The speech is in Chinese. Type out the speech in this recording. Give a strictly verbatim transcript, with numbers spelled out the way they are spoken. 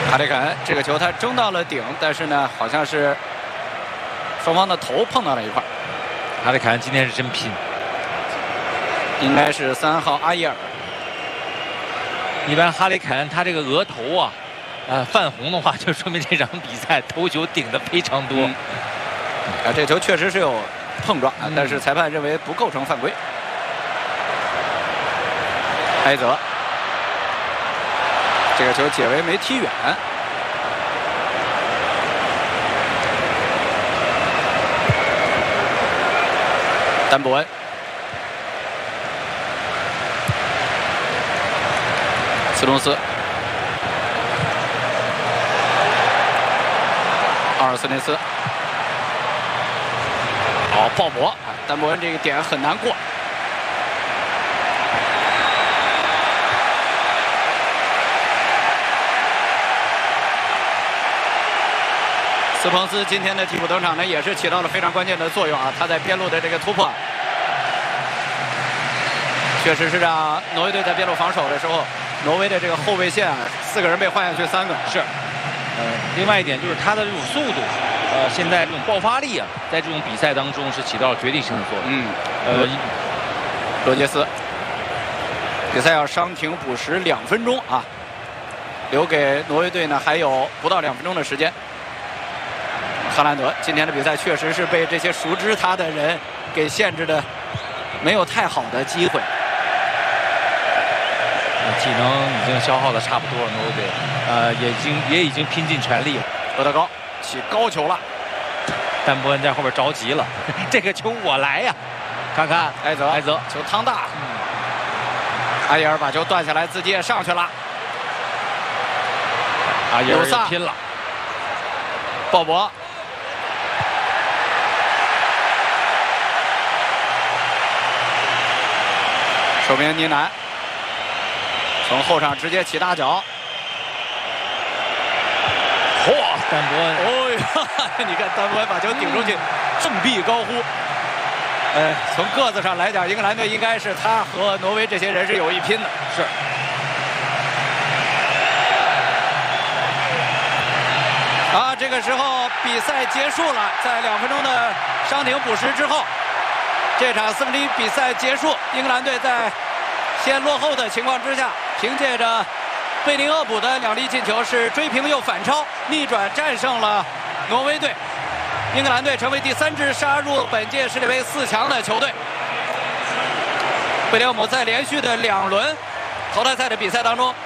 哈里肯这个球他争到了顶，但是呢，好像是双方的头碰到了一块。 哈里肯今天是真拼， 应该是三号阿伊尔。 一般哈里肯他这个额头啊，呃泛红的话，就说明这场比赛头球顶的非常多。 嗯、啊，这球确实是有碰撞， 嗯、 但是裁判认为不构成犯规。埃泽。 这个球解围没踢远，丹伯恩，斯通斯，阿尔斯内斯，好鲍勃，丹伯恩这个点很难过。 斯彭斯今天的替补登场呢，也是起到了非常关键的作用啊！他在边路的这个突破，确实是让挪威队在边路防守的时候，挪威的这个后卫线啊，四个人被换下去三个。 是，呃，另外一点就是他的这种速度，呃，现在这种爆发力啊，在这种比赛当中是起到了决定性的作用。 嗯， 呃， 罗杰斯，比赛要伤停补时两分钟啊，留给挪威队呢还有不到两分钟的时间。 哈兰德今天的比赛确实是被这些熟知他的人给限制的，没有太好的机会。 体能已经消耗的差不多了，挪威队，呃，也已经也已经拼尽全力了。 厄德高起高球了， 丹伯恩在后边着急了，这个球我来呀！看看埃泽， 埃泽球趟大，嗯、阿伊尔把球断下来，自己也上去了。 阿伊尔拼了， 鲍勃。 守门员尼南从后场直接起大脚， 嚯！丹伯恩， 哦呀，你看丹伯恩把球顶出去，振臂高呼。呃，从个子上来讲，英格兰队应该是他和挪威这些人是有一拼的。 是。 啊，这个时候比赛结束了，在两分钟的伤停补时之后。 这场四分之一比赛结束，英格兰队在先落后的情况之下，凭借着贝林厄卜的两粒进球是追平又反超，逆转战胜了挪威队。英格兰队成为第三支杀入本届世界杯四强的球队。贝林厄卜在连续的两轮淘汰赛的比赛当中，